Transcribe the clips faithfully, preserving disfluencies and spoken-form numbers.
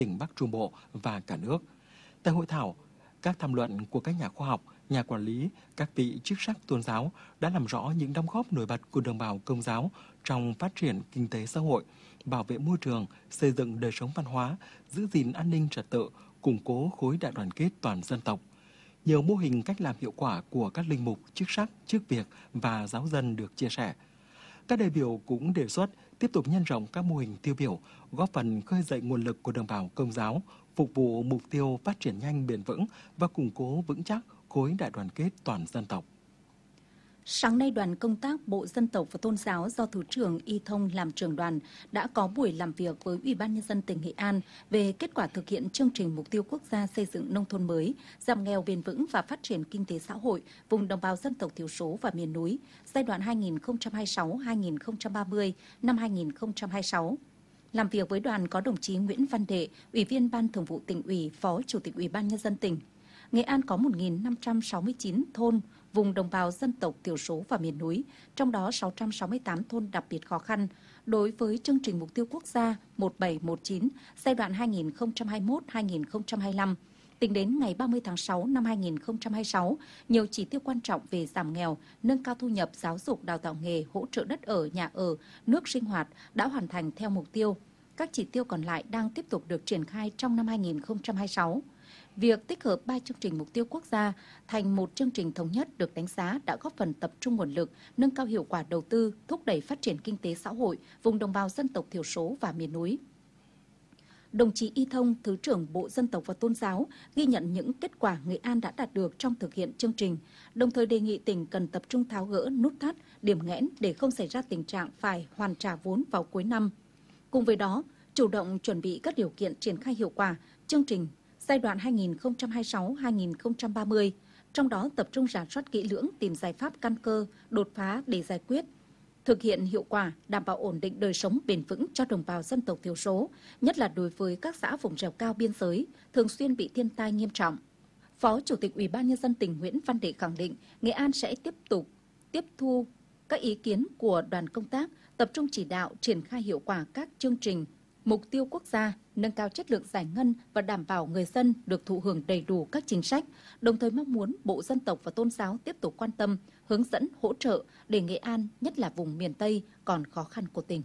tỉnh Bắc Trung Bộ và cả nước. Tại hội thảo, các tham luận của các nhà khoa học, nhà quản lý, các vị chức sắc tôn giáo đã làm rõ những đóng góp nổi bật của đồng bào Công giáo trong phát triển kinh tế xã hội, bảo vệ môi trường, xây dựng đời sống văn hóa, giữ gìn an ninh trật tự, củng cố khối đại đoàn kết toàn dân tộc. Nhiều mô hình cách làm hiệu quả của các linh mục, chức sắc, chức việc và giáo dân được chia sẻ. Các đại biểu cũng đề xuất tiếp tục nhân rộng các mô hình tiêu biểu, góp phần khơi dậy nguồn lực của đồng bào Công giáo, phục vụ mục tiêu phát triển nhanh bền vững và củng cố vững chắc khối đại đoàn kết toàn dân tộc. Sáng nay, đoàn công tác Bộ Dân tộc và Tôn giáo do Thứ trưởng Y Thông làm trưởng đoàn đã có buổi làm việc với Ủy ban Nhân dân tỉnh Nghệ An về kết quả thực hiện chương trình mục tiêu quốc gia xây dựng nông thôn mới, giảm nghèo bền vững và phát triển kinh tế xã hội vùng đồng bào dân tộc thiểu số và miền núi giai đoạn hai nghìn không trăm hai mươi sáu đến hai nghìn không trăm ba mươi năm hai nghìn không trăm hai mươi sáu. Làm việc với đoàn có đồng chí Nguyễn Văn Đệ, Ủy viên Ban Thường vụ Tỉnh ủy, Phó Chủ tịch Ủy ban Nhân dân tỉnh. Nghệ An có một nghìn năm trăm sáu mươi chín thôn vùng đồng bào dân tộc thiểu số và miền núi, trong đó sáu trăm sáu mươi tám thôn đặc biệt khó khăn. Đối với chương trình mục tiêu quốc gia một bảy một chín giai đoạn hai nghìn không trăm hai mươi mốt đến hai nghìn không trăm hai mươi lăm, tính đến ngày ba mươi tháng sáu năm hai nghìn không trăm hai mươi sáu, nhiều chỉ tiêu quan trọng về giảm nghèo, nâng cao thu nhập, giáo dục, đào tạo nghề, hỗ trợ đất ở, nhà ở, nước sinh hoạt đã hoàn thành theo mục tiêu. Các chỉ tiêu còn lại đang tiếp tục được triển khai trong năm hai nghìn không trăm hai mươi sáu. Việc tích hợp ba chương trình mục tiêu quốc gia thành một chương trình thống nhất được đánh giá đã góp phần tập trung nguồn lực, nâng cao hiệu quả đầu tư, thúc đẩy phát triển kinh tế xã hội vùng đồng bào dân tộc thiểu số và miền núi. Đồng chí Y Thông, Thứ trưởng Bộ Dân tộc và Tôn giáo, ghi nhận những kết quả Nghệ An đã đạt được trong thực hiện chương trình, đồng thời đề nghị tỉnh cần tập trung tháo gỡ nút thắt, điểm nghẽn để không xảy ra tình trạng phải hoàn trả vốn vào cuối năm. Cùng với đó, chủ động chuẩn bị các điều kiện triển khai hiệu quả chương trình giai đoạn hai nghìn không trăm hai mươi sáu đến hai nghìn không trăm ba mươi, trong đó tập trung rà soát kỹ lưỡng, tìm giải pháp căn cơ, đột phá để giải quyết, thực hiện hiệu quả, đảm bảo ổn định đời sống bền vững cho đồng bào dân tộc thiểu số, nhất là đối với các xã vùng dẻo cao biên giới, thường xuyên bị thiên tai nghiêm trọng. Phó Chủ tịch Ủy ban Nhân dân tỉnh Nguyễn Văn Đệ khẳng định, Nghệ An sẽ tiếp tục tiếp thu các ý kiến của đoàn công tác, tập trung chỉ đạo triển khai hiệu quả các chương trình, mục tiêu quốc gia, nâng cao chất lượng giải ngân và đảm bảo người dân được thụ hưởng đầy đủ các chính sách, đồng thời mong muốn Bộ Dân tộc và Tôn giáo tiếp tục quan tâm, hướng dẫn, hỗ trợ để Nghệ An, nhất là vùng miền Tây còn khó khăn của tỉnh.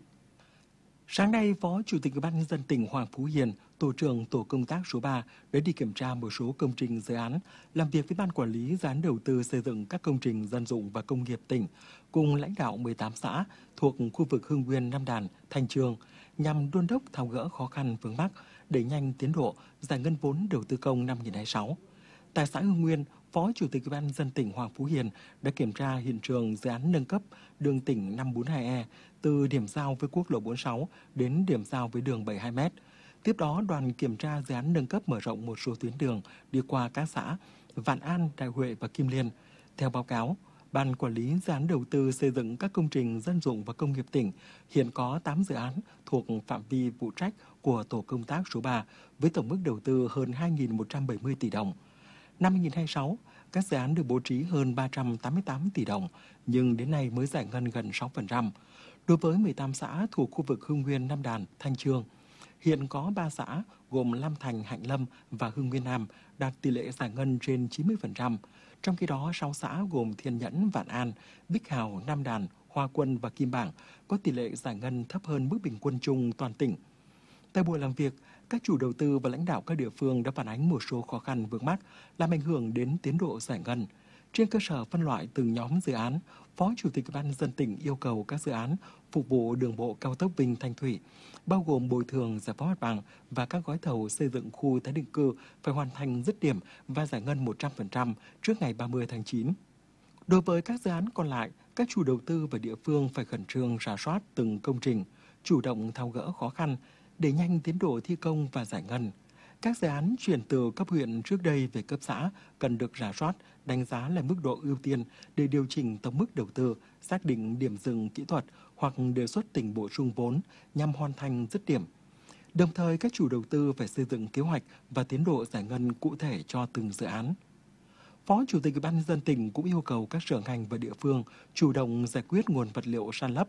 Sáng nay, Phó Chủ tịch Ủy ban Nhân dân tỉnh Hoàng Phú Hiền, Tổ trưởng Tổ công tác số ba đã đi kiểm tra một số công trình dự án, làm việc với Ban Quản lý Dự án Đầu tư xây dựng các công trình dân dụng và công nghiệp tỉnh, cùng lãnh đạo mười tám xã thuộc khu vực Hưng Nguyên, Nam Đàn, Thanh Chương, nhằm đôn đốc tháo gỡ khó khăn vướng mắc, đẩy nhanh tiến độ giải ngân vốn đầu tư công năm hai nghìn không trăm hai mươi sáu. Tại xã Hưng Nguyên, Phó Chủ tịch Ủy ban Nhân dân tỉnh Hoàng Phú Hiền đã kiểm tra hiện trường dự án nâng cấp đường tỉnh năm bốn hai E từ điểm giao với quốc lộ bốn mươi sáu đến điểm giao với đường bảy mươi hai mét. Tiếp đó, đoàn kiểm tra dự án nâng cấp mở rộng một số tuyến đường đi qua các xã Vạn An, Đại Huệ và Kim Liên. Theo báo cáo, Ban Quản lý Dự án Đầu tư xây dựng các công trình dân dụng và công nghiệp tỉnh hiện có tám dự án thuộc phạm vi phụ trách của Tổ công tác số ba với tổng mức đầu tư hơn hai nghìn một trăm bảy mươi tỷ đồng. Năm hai nghìn không trăm hai mươi sáu, các dự án được bố trí hơn ba trăm tám mươi tám tỷ đồng, nhưng đến nay mới giải ngân gần sáu phần trăm. Đối với mười tám xã thuộc khu vực Hưng Nguyên, Nam Đàn, Thanh Chương, hiện có ba xã gồm Lam Thành, Hạnh Lâm và Hưng Nguyên Nam đạt tỷ lệ giải ngân trên chín mươi phần trăm. Trong khi đó, sáu xã gồm Thiên Nhẫn, Vạn An, Bích Hào, Nam Đàn, Hoa Quân và Kim Bảng có tỷ lệ giải ngân thấp hơn mức bình quân chung toàn tỉnh. Tại buổi làm việc, các chủ đầu tư và lãnh đạo các địa phương đã phản ánh một số khó khăn vướng mắc làm ảnh hưởng đến tiến độ giải ngân. Trên cơ sở phân loại từng nhóm dự án, Phó Chủ tịch Ủy ban Nhân dân tỉnh yêu cầu các dự án phục vụ đường bộ cao tốc Vinh Thanh Thủy, bao gồm bồi thường, giải phóng mặt bằng và các gói thầu xây dựng khu tái định cư phải hoàn thành dứt điểm và giải ngân một trăm phần trăm trước ngày ba mươi tháng chín. Đối với các dự án còn lại, các chủ đầu tư và địa phương phải khẩn trương rà soát từng công trình, chủ động tháo gỡ khó khăn, để nhanh tiến độ thi công và giải ngân. Các dự án chuyển từ cấp huyện trước đây về cấp xã cần được rà soát, đánh giá lại mức độ ưu tiên để điều chỉnh tổng mức đầu tư, xác định điểm dừng kỹ thuật hoặc đề xuất tỉnh bổ sung vốn nhằm hoàn thành dứt điểm. Đồng thời, các chủ đầu tư phải xây dựng kế hoạch và tiến độ giải ngân cụ thể cho từng dự án. Phó Chủ tịch Ủy ban Nhân dân tỉnh cũng yêu cầu các sở ngành và địa phương chủ động giải quyết nguồn vật liệu san lấp,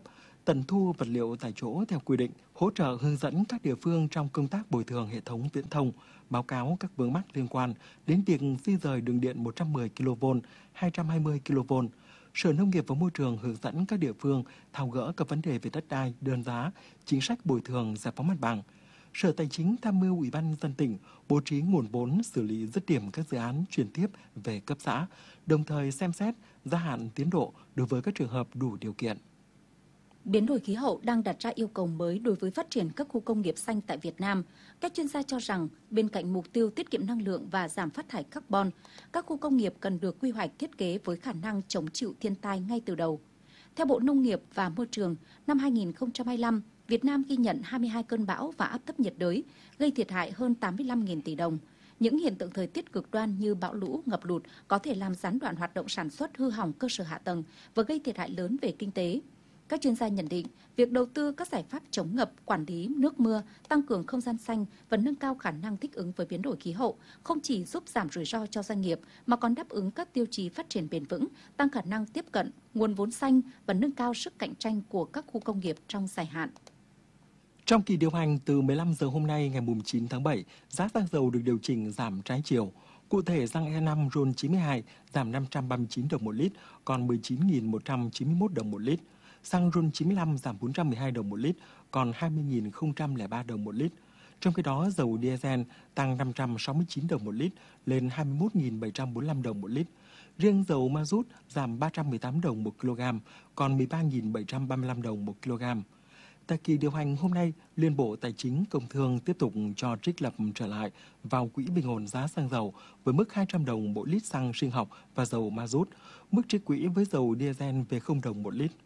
tận thu vật liệu tại chỗ theo quy định, hỗ trợ hướng dẫn các địa phương trong công tác bồi thường hệ thống viễn thông, báo cáo các vướng mắc liên quan đến việc di rời đường điện một trăm mười ki lô vôn, hai trăm hai mươi ki lô vôn. Sở Nông nghiệp và Môi trường hướng dẫn các địa phương tháo gỡ các vấn đề về đất đai, đơn giá, chính sách bồi thường, giải phóng mặt bằng. Sở Tài chính tham mưu Ủy ban nhân dân tỉnh bố trí nguồn vốn xử lý dứt điểm các dự án chuyển tiếp về cấp xã, đồng thời xem xét gia hạn tiến độ đối với các trường hợp đủ điều kiện. Biến đổi khí hậu đang đặt ra yêu cầu mới đối với phát triển các khu công nghiệp xanh tại Việt Nam. Các chuyên gia cho rằng, bên cạnh mục tiêu tiết kiệm năng lượng và giảm phát thải carbon, các khu công nghiệp cần được quy hoạch thiết kế với khả năng chống chịu thiên tai ngay từ đầu. Theo Bộ Nông nghiệp và Môi trường, năm hai nghìn không trăm hai mươi lăm, Việt Nam ghi nhận hai mươi hai cơn bão và áp thấp nhiệt đới, gây thiệt hại hơn tám mươi lăm nghìn tỷ đồng. Những hiện tượng thời tiết cực đoan như bão lũ, ngập lụt có thể làm gián đoạn hoạt động sản xuất, hư hỏng cơ sở hạ tầng và gây thiệt hại lớn về kinh tế. Các chuyên gia nhận định, việc đầu tư các giải pháp chống ngập, quản lý nước mưa, tăng cường không gian xanh và nâng cao khả năng thích ứng với biến đổi khí hậu không chỉ giúp giảm rủi ro cho doanh nghiệp mà còn đáp ứng các tiêu chí phát triển bền vững, tăng khả năng tiếp cận nguồn vốn xanh và nâng cao sức cạnh tranh của các khu công nghiệp trong dài hạn. Trong kỳ điều hành từ mười lăm giờ hôm nay ngày chín tháng bảy, giá xăng dầu được điều chỉnh giảm trái chiều. Cụ thể, xăng E năm RON chín mươi hai giảm năm trăm ba mươi chín đồng một lít, còn mười chín nghìn một trăm chín mươi mốt đồng một lít. Xăng RON chín mươi lăm giảm bốn trăm mười hai đồng một lít, còn hai mươi nghìn không trăm lẻ ba đồng một lít. Trong khi đó, dầu diesel tăng năm trăm sáu mươi chín đồng một lít lên hai mươi mốt nghìn bảy trăm bốn mươi lăm đồng một lít. Riêng dầu ma rút giảm ba trăm mười tám đồng một kg, còn mười ba nghìn bảy trăm ba mươi lăm đồng một kg. Tại kỳ điều hành hôm nay, Liên Bộ Tài chính Công Thương tiếp tục cho trích lập trở lại vào quỹ bình ổn giá xăng dầu với mức hai trăm đồng mỗi lít xăng sinh học và dầu ma rút, mức trích quỹ với dầu diesel về không đồng một lít.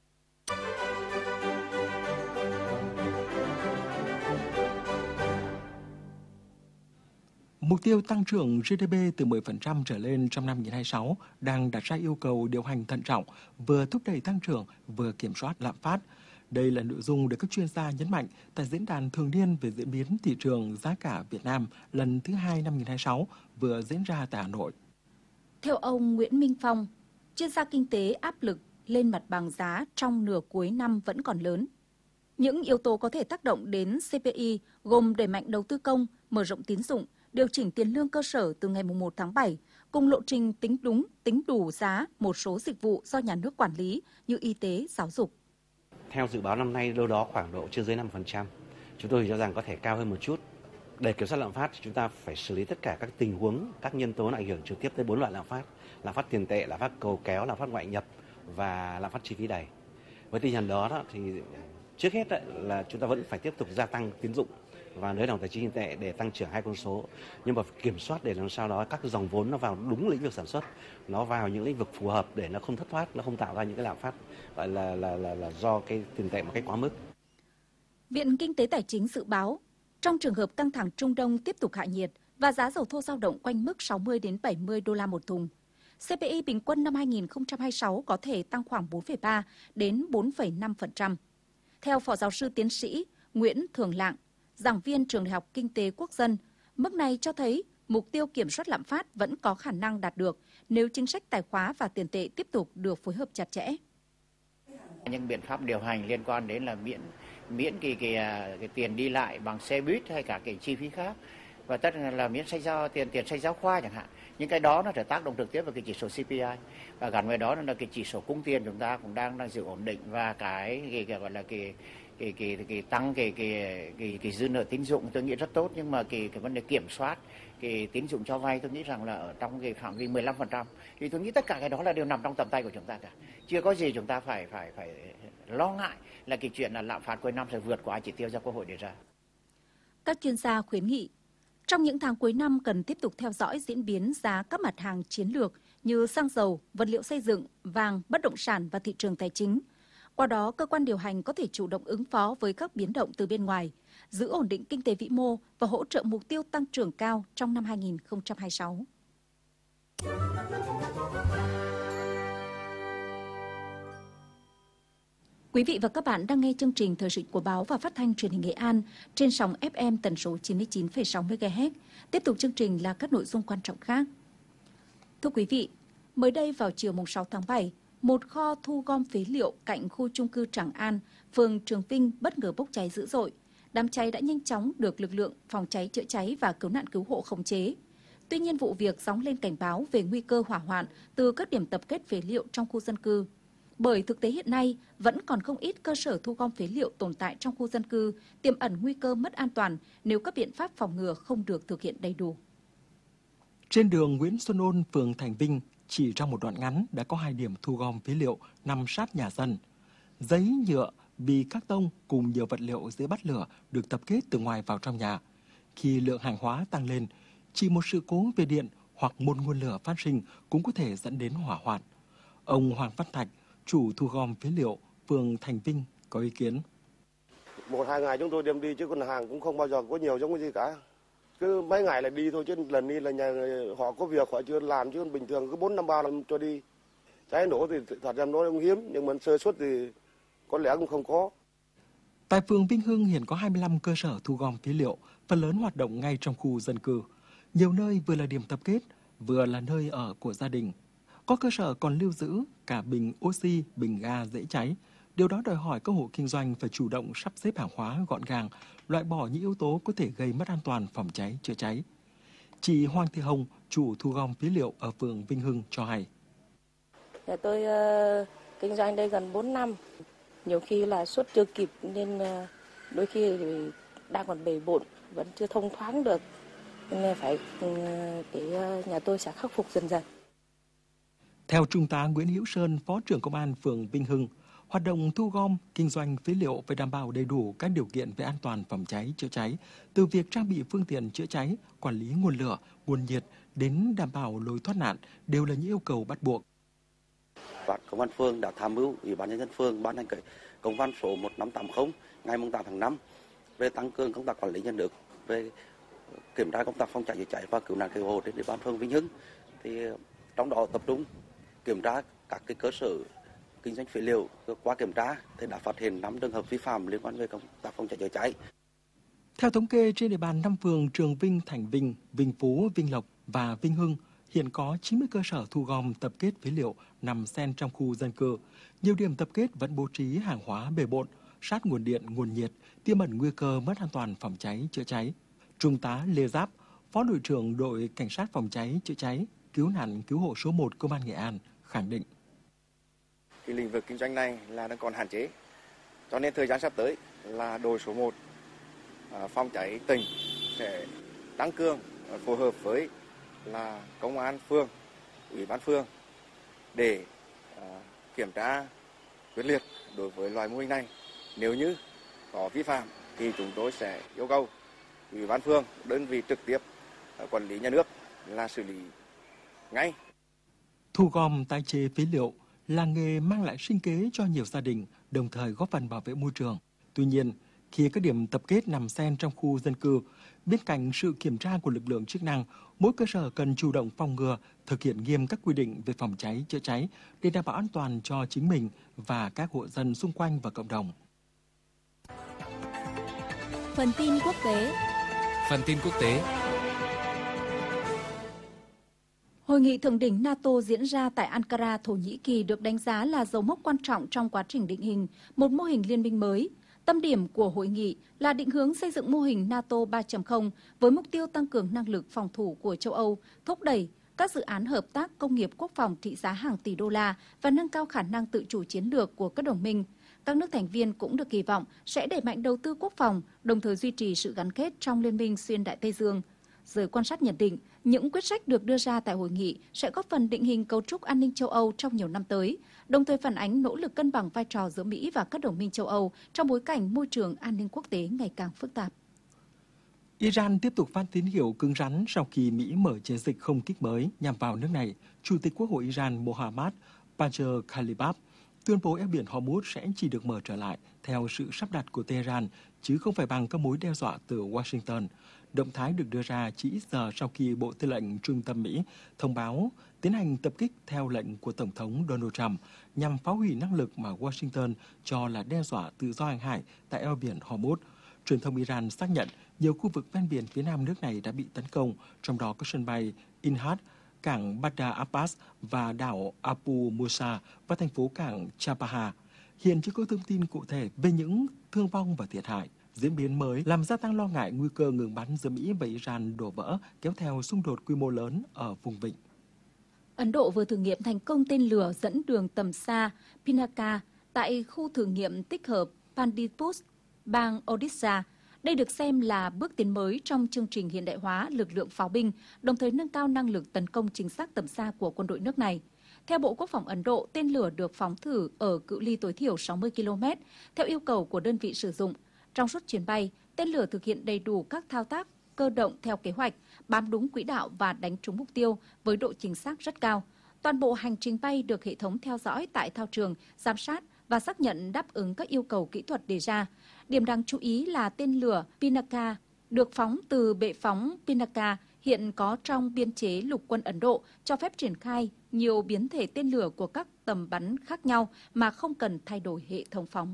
Mục tiêu tăng trưởng giê đê pê từ mười phần trăm trở lên trong năm hai nghìn không trăm hai mươi sáu đang đặt ra yêu cầu điều hành thận trọng, vừa thúc đẩy tăng trưởng, vừa kiểm soát lạm phát. Đây là nội dung được các chuyên gia nhấn mạnh tại diễn đàn thường niên về diễn biến thị trường giá cả Việt Nam lần thứ hai năm hai nghìn không trăm hai mươi sáu vừa diễn ra tại Hà Nội. Theo ông Nguyễn Minh Phong, chuyên gia kinh tế, áp lực lên mặt bằng giá trong nửa cuối năm vẫn còn lớn. Những yếu tố có thể tác động đến xê pê i gồm đẩy mạnh đầu tư công, mở rộng tín dụng, điều chỉnh tiền lương cơ sở từ ngày mùng một tháng bảy, cùng lộ trình tính đúng, tính đủ giá một số dịch vụ do nhà nước quản lý như y tế, giáo dục. Theo dự báo năm nay đâu đó khoảng độ chưa dưới năm phần trăm. Chúng tôi cho rằng có thể cao hơn một chút. Để kiểm soát lạm phát thì chúng ta phải xử lý tất cả các tình huống, các nhân tố ảnh hưởng trực tiếp tới bốn loại lạm phát: lạm phát tiền tệ, lạm phát cầu kéo, lạm phát ngoại nhập và lạm phát chi phí đẩy. Với tinh thần đó, đó thì trước hết là chúng ta vẫn phải tiếp tục gia tăng tín dụng và nới lỏng tài chính tiền tệ để tăng trưởng hai con số, nhưng mà kiểm soát để làm sao đó các cái dòng vốn nó vào đúng lĩnh vực sản xuất, nó vào những lĩnh vực phù hợp để nó không thất thoát, nó không tạo ra những cái lạm phát gọi là là là là do cái tiền tệ một cách quá mức. Viện Kinh tế Tài chính dự báo trong trường hợp căng thẳng Trung Đông tiếp tục hạ nhiệt và giá dầu thô dao động quanh mức sáu mươi đến bảy mươi đô la một thùng, xê pê i bình quân năm hai nghìn không trăm hai mươi sáu có thể tăng khoảng bốn phẩy ba đến bốn phẩy năm phần trăm. Theo Phó Giáo sư Tiến sĩ Nguyễn Thường Lạng, giảng viên Trường Đại học Kinh tế Quốc dân, mức này cho thấy mục tiêu kiểm soát lạm phát vẫn có khả năng đạt được nếu chính sách tài khóa và tiền tệ tiếp tục được phối hợp chặt chẽ. Những biện pháp điều hành liên quan đến là miễn miễn cái, cái, cái tiền đi lại bằng xe buýt hay cả cái chi phí khác, và tất nhiên là miễn sách giáo tiền tiền sách giáo khoa chẳng hạn. Những cái đó nó sẽ tác động trực tiếp vào cái chỉ số xê pê i, và gắn với đó là cái chỉ số cung tiền chúng ta cũng đang đang giữ ổn định, và cái, cái, cái gọi là cái cái cái cái tăng cái cái cái cái dư nợ tín dụng tôi nghĩ rất tốt, nhưng mà cái cái vấn đề kiểm soát cái tín dụng cho vay tôi nghĩ rằng là ở trong cái phạm vi mười lăm phần trăm, thì tôi nghĩ tất cả cái đó là đều nằm trong tầm tay của chúng ta cả. Chưa có gì chúng ta phải phải phải lo ngại là cái chuyện là lạm phát cuối năm sẽ vượt quá chỉ tiêu do Quốc hội đề ra. Các chuyên gia khuyến nghị trong những tháng cuối năm cần tiếp tục theo dõi diễn biến giá các mặt hàng chiến lược như xăng dầu, vật liệu xây dựng, vàng, bất động sản và thị trường tài chính. Qua đó, cơ quan điều hành có thể chủ động ứng phó với các biến động từ bên ngoài, giữ ổn định kinh tế vĩ mô và hỗ trợ mục tiêu tăng trưởng cao trong năm hai nghìn không trăm hai mươi sáu. Quý vị và các bạn đang nghe chương trình Thời sự của Báo và Phát thanh Truyền hình Nghệ An trên sóng ép em tần số chín mươi chín phẩy sáu mê ga héc. Tiếp tục chương trình là các nội dung quan trọng khác. Thưa quý vị, mới đây vào chiều sáu tháng bảy, một kho thu gom phế liệu cạnh khu chung cư Tràng An, phường Trường Vinh bất ngờ bốc cháy dữ dội. Đám cháy đã nhanh chóng được lực lượng phòng cháy chữa cháy và cứu nạn cứu hộ khống chế. Tuy nhiên, vụ việc gióng lên cảnh báo về nguy cơ hỏa hoạn từ các điểm tập kết phế liệu trong khu dân cư. Bởi thực tế hiện nay, vẫn còn không ít cơ sở thu gom phế liệu tồn tại trong khu dân cư, tiềm ẩn nguy cơ mất an toàn nếu các biện pháp phòng ngừa không được thực hiện đầy đủ. Trên đường Nguyễn Xuân Ôn, phường Thành Vinh, chỉ trong một đoạn ngắn đã có hai điểm thu gom phế liệu nằm sát nhà dân. Giấy, nhựa, bì các tông cùng nhiều vật liệu dễ bắt lửa được tập kết từ ngoài vào trong nhà. Khi lượng hàng hóa tăng lên, chỉ một sự cố về điện hoặc một nguồn lửa phát sinh cũng có thể dẫn đến hỏa hoạn. Ông Hoàng Văn Thạch, chủ thu gom phế liệu phường Thành Vinh có ý kiến. Một hai ngày chúng tôi đem đi chứ còn hàng cũng không bao giờ có nhiều giống cái gì cả. Cứ mấy ngày là đi thôi chứ lần đi là nhà họ có việc họ chưa làm chứ bình thường cứ bốn năm ba năm cho đi. Cháy nổ thì thật ra nói không hiếm nhưng mà sơ suất thì có lẽ cũng không có. Tại phường Vinh Hưng hiện có hai mươi lăm cơ sở thu gom phế liệu, phần lớn hoạt động ngay trong khu dân cư. Nhiều nơi vừa là điểm tập kết, vừa là nơi ở của gia đình. Có cơ sở còn lưu giữ cả bình oxy, bình ga dễ cháy. Điều đó đòi hỏi các hộ kinh doanh phải chủ động sắp xếp hàng hóa gọn gàng, loại bỏ những yếu tố có thể gây mất an toàn phòng cháy chữa cháy. Chị Hoàng Thị Hồng, chủ thu gom phế liệu ở phường Vinh Hưng cho hay. Nhà tôi uh, kinh doanh đây gần bốn năm. Nhiều khi là suất chưa kịp nên uh, đôi khi thì đang còn bề bộn, vẫn chưa thông thoáng được. Nên phải uh, cái uh, nhà tôi sẽ khắc phục dần dần. Theo Trung tá Nguyễn Hữu Sơn, Phó trưởng Công an phường Vinh Hưng, hoạt động thu gom, kinh doanh phế liệu phải đảm bảo đầy đủ các điều kiện về an toàn phòng cháy chữa cháy, từ việc trang bị phương tiện chữa cháy, quản lý nguồn lửa, nguồn nhiệt đến đảm bảo lối thoát nạn đều là những yêu cầu bắt buộc. Công an phường đã tham mưu Ủy ban nhân dân phường ban hành công văn số một năm tám không ngày tám tháng năm về tăng cường công tác quản lý nhà nước về kiểm tra công tác phòng cháy chữa cháy và cứu nạn cứu hộ trên địa bàn phường Vinh Hưng. Thì trong đó tập trung kiểm tra các cái cơ sở kinh doanh phế liệu. Qua kiểm tra thì đã phát hiện năm trường hợp vi phạm liên quan về công tác phòng cháy chữa cháy. Theo thống kê, trên địa bàn năm phường Trường Vinh, Thành Vinh, Vinh Phú, Vinh Lộc và Vinh Hưng hiện có chín mươi cơ sở thu gom tập kết phế liệu nằm xen trong khu dân cư. Nhiều điểm tập kết vẫn bố trí hàng hóa bề bộn, sát nguồn điện, nguồn nhiệt, tiềm ẩn nguy cơ mất an toàn phòng cháy chữa cháy. Trung tá Lê Giáp, Phó đội trưởng đội Cảnh sát phòng cháy chữa cháy, cứu nạn cứu hộ số một Công an Nghệ An khẳng định. Cái lĩnh vực kinh doanh này là đang còn hạn chế, cho nên thời gian sắp tới là đội số một phòng cháy tỉnh sẽ tăng cường phối hợp với là công an phường, ủy ban phường để kiểm tra quyết liệt đối với loại mô hình này. Nếu như có vi phạm thì chúng tôi sẽ yêu cầu ủy ban phường, đơn vị trực tiếp quản lý nhà nước là xử lý ngay. Thu gom tái chế phế liệu là nghề mang lại sinh kế cho nhiều gia đình, đồng thời góp phần bảo vệ môi trường. Tuy nhiên, khi các điểm tập kết nằm xen trong khu dân cư, bên cạnh sự kiểm tra của lực lượng chức năng, mỗi cơ sở cần chủ động phòng ngừa, thực hiện nghiêm các quy định về phòng cháy chữa cháy để đảm bảo an toàn cho chính mình và các hộ dân xung quanh và cộng đồng. Phần tin quốc tế. Phần tin quốc tế. Hội nghị thượng đỉnh NATO diễn ra tại Ankara, Thổ Nhĩ Kỳ được đánh giá là dấu mốc quan trọng trong quá trình định hình một mô hình liên minh mới. Tâm điểm của hội nghị là định hướng xây dựng mô hình NATO ba chấm không với mục tiêu tăng cường năng lực phòng thủ của châu Âu, thúc đẩy các dự án hợp tác công nghiệp quốc phòng trị giá hàng tỷ đô la và nâng cao khả năng tự chủ chiến lược của các đồng minh. Các nước thành viên cũng được kỳ vọng sẽ đẩy mạnh đầu tư quốc phòng, đồng thời duy trì sự gắn kết trong liên minh xuyên Đại Tây Dương. Giới quan sát nhận định, những quyết sách được đưa ra tại hội nghị sẽ góp phần định hình cấu trúc an ninh châu Âu trong nhiều năm tới, đồng thời phản ánh nỗ lực cân bằng vai trò giữa Mỹ và các đồng minh châu Âu trong bối cảnh môi trường an ninh quốc tế ngày càng phức tạp. Iran tiếp tục phát tín hiệu cứng rắn sau khi Mỹ mở chiến dịch không kích mới nhằm vào nước này. Chủ tịch Quốc hội Iran Mohammad Bagher Khalibaf tuyên bố eo biển Hormuz sẽ chỉ được mở trở lại theo sự sắp đặt của Tehran, chứ không phải bằng các mối đe dọa từ Washington. Động thái được đưa ra chỉ ít giờ sau khi Bộ Tư lệnh Trung tâm Mỹ thông báo tiến hành tập kích theo lệnh của Tổng thống Donald Trump nhằm phá hủy năng lực mà Washington cho là đe dọa tự do hàng hải tại eo biển Hormuz. Truyền thông Iran xác nhận nhiều khu vực ven biển phía nam nước này đã bị tấn công, trong đó có sân bay Inhad, cảng Bandar Abbas và đảo Abu Musa và thành phố cảng Chabahar. Hiện chưa có thông tin cụ thể về những thương vong và thiệt hại. Diễn biến mới làm gia tăng lo ngại nguy cơ ngừng bắn giữa Mỹ và Iran đổ vỡ, kéo theo xung đột quy mô lớn ở vùng vịnh. Ấn Độ vừa thử nghiệm thành công tên lửa dẫn đường tầm xa Pinaka tại khu thử nghiệm tích hợp Pandipur, bang Odisha. Đây được xem là bước tiến mới trong chương trình hiện đại hóa lực lượng pháo binh, đồng thời nâng cao năng lực tấn công chính xác tầm xa của quân đội nước này. Theo Bộ Quốc phòng Ấn Độ, tên lửa được phóng thử ở cự ly tối thiểu sáu mươi ki lô mét, theo yêu cầu của đơn vị sử dụng. Trong suốt chuyến bay, tên lửa thực hiện đầy đủ các thao tác cơ động theo kế hoạch, bám đúng quỹ đạo và đánh trúng mục tiêu với độ chính xác rất cao. Toàn bộ hành trình bay được hệ thống theo dõi tại thao trường, giám sát và xác nhận đáp ứng các yêu cầu kỹ thuật đề ra. Điểm đáng chú ý là tên lửa Pinaka được phóng từ bệ phóng Pinaka hiện có trong biên chế lục quân Ấn Độ, cho phép triển khai nhiều biến thể tên lửa của các tầm bắn khác nhau mà không cần thay đổi hệ thống phóng.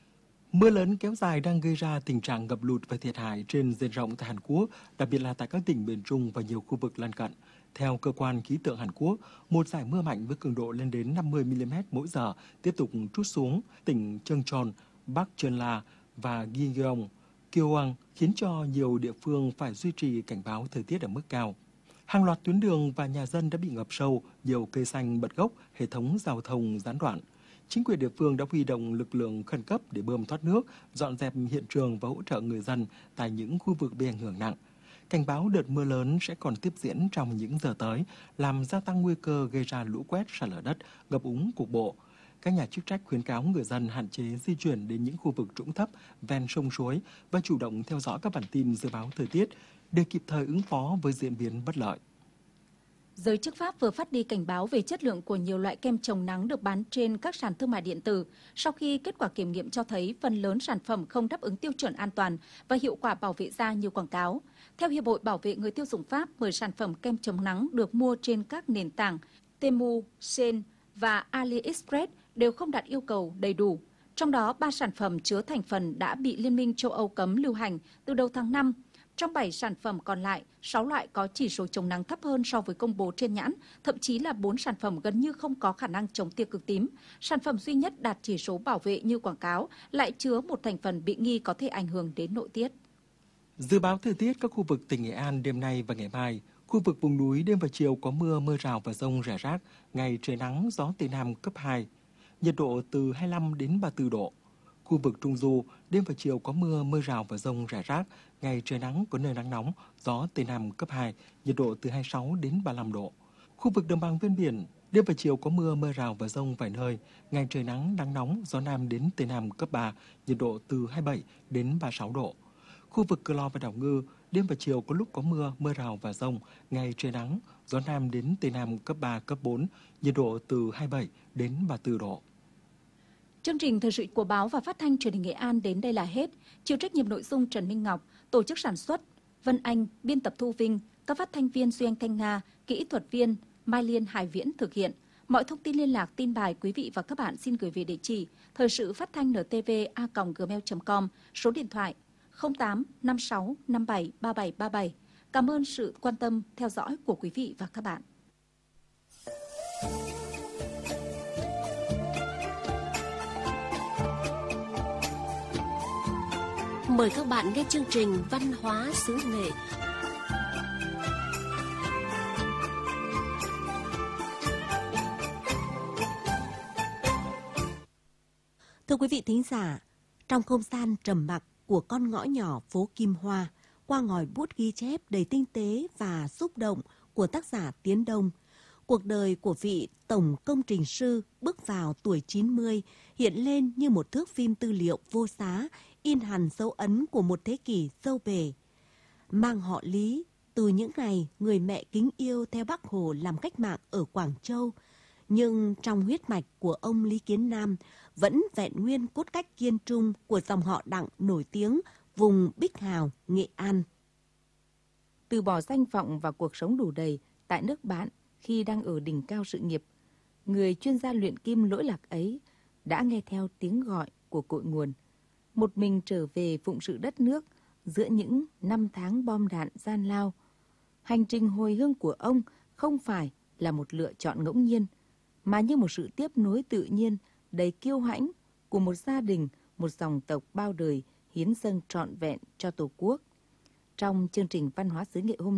Mưa lớn kéo dài đang gây ra tình trạng ngập lụt và thiệt hại trên diện rộng tại Hàn Quốc, đặc biệt là tại các tỉnh miền Trung và nhiều khu vực lân cận. Theo cơ quan khí tượng Hàn Quốc, một dải mưa mạnh với cường độ lên đến năm mươi mi li mét mỗi giờ tiếp tục trút xuống tỉnh Cheongcheon, Bắc Jeolla và Gyeong, Gyeogang, khiến cho nhiều địa phương phải duy trì cảnh báo thời tiết ở mức cao. Hàng loạt tuyến đường và nhà dân đã bị ngập sâu, nhiều cây xanh bật gốc, hệ thống giao thông gián đoạn. Chính quyền địa phương đã huy động lực lượng khẩn cấp để bơm thoát nước, dọn dẹp hiện trường và hỗ trợ người dân tại những khu vực bị ảnh hưởng nặng. Cảnh báo đợt mưa lớn sẽ còn tiếp diễn trong những giờ tới, làm gia tăng nguy cơ gây ra lũ quét, sạt lở đất, ngập úng cục bộ. Các nhà chức trách khuyến cáo người dân hạn chế di chuyển đến những khu vực trũng thấp, ven sông suối và chủ động theo dõi các bản tin dự báo thời tiết để kịp thời ứng phó với diễn biến bất lợi. Giới chức Pháp vừa phát đi cảnh báo về chất lượng của nhiều loại kem chống nắng được bán trên các sàn thương mại điện tử sau khi kết quả kiểm nghiệm cho thấy phần lớn sản phẩm không đáp ứng tiêu chuẩn an toàn và hiệu quả bảo vệ da như quảng cáo. Theo Hiệp hội Bảo vệ người tiêu dùng Pháp, mười sản phẩm kem chống nắng được mua trên các nền tảng Temu, Shein và AliExpress đều không đạt yêu cầu đầy đủ. Trong đó, ba sản phẩm chứa thành phần đã bị Liên minh châu Âu cấm lưu hành từ đầu tháng năm. Trong bảy sản phẩm còn lại, sáu loại có chỉ số chống nắng thấp hơn so với công bố trên nhãn, thậm chí là bốn sản phẩm gần như không có khả năng chống tia cực tím. Sản phẩm duy nhất đạt chỉ số bảo vệ như quảng cáo lại chứa một thành phần bị nghi có thể ảnh hưởng đến nội tiết. Dự báo thời tiết các khu vực tỉnh Nghệ An đêm nay và ngày mai. Khu vực vùng núi đêm và chiều có mưa, mưa rào và dông rải rác, ngày trời nắng, gió Tây Nam cấp hai. Nhiệt độ từ hai mươi lăm đến ba mươi tư độ. Khu vực Trung Du, đêm và chiều có mưa, mưa rào và dông rải rác, ngày trời nắng, có nơi nắng nóng, gió Tây Nam cấp hai, nhiệt độ từ hai mươi sáu đến ba mươi lăm độ. Khu vực đồng bằng ven biển, đêm và chiều có mưa, mưa rào và dông vài nơi, ngày trời nắng, nắng nóng, gió Nam đến Tây Nam cấp ba, nhiệt độ từ hai mươi bảy đến ba mươi sáu độ. Khu vực Cửa Lò và Đảo Ngư, đêm và chiều có lúc có mưa, mưa rào và dông, ngày trời nắng, gió Nam đến Tây Nam cấp ba, cấp bốn, nhiệt độ từ hai mươi bảy đến ba mươi tư độ. Chương trình thời sự của báo và phát thanh truyền hình Nghệ An đến đây là hết. Chịu trách nhiệm nội dung Trần Minh Ngọc, tổ chức sản xuất Vân Anh, biên tập Thu Vinh, các phát thanh viên Duy Anh Thanh Nga, kỹ thuật viên Mai Liên Hải Viễn thực hiện. Mọi thông tin liên lạc, tin bài quý vị và các bạn xin gửi về địa chỉ thời sự phát thanh en tê vê a còng gmail chấm com, số điện thoại không tám năm sáu năm bảy ba bảy ba bảy. Cảm ơn sự quan tâm theo dõi của quý vị và các bạn. Mời các bạn nghe chương trình Văn hóa xứ Nghệ. Thưa quý vị thính giả, trong không gian trầm mặc của con ngõ nhỏ phố Kim Hoa, qua ngòi bút ghi chép đầy tinh tế và xúc động của tác giả Tiến Đông, cuộc đời của vị tổng công trình sư bước vào tuổi chín mươi hiện lên như một thước phim tư liệu vô giá, in hằn dấu ấn của một thế kỷ dâu bể. Mang họ Lý, từ những ngày người mẹ kính yêu theo Bác Hồ làm cách mạng ở Quảng Châu, nhưng trong huyết mạch của ông Lý Kiến Nam vẫn vẹn nguyên cốt cách kiên trung của dòng họ Đặng nổi tiếng vùng Bích Hào, Nghệ An. Từ bỏ danh vọng và cuộc sống đủ đầy tại nước bạn khi đang ở đỉnh cao sự nghiệp, người chuyên gia luyện kim lỗi lạc ấy đã nghe theo tiếng gọi của cội nguồn, một mình trở về phụng sự đất nước giữa những năm tháng bom đạn gian lao. Hành trình hồi hương của ông không phải là một lựa chọn ngẫu nhiên, mà như một sự tiếp nối tự nhiên, đầy kiêu hãnh của một gia đình, một dòng tộc bao đời hiến dâng trọn vẹn cho Tổ quốc. Trong chương trình văn hóa xứ nghệ hôm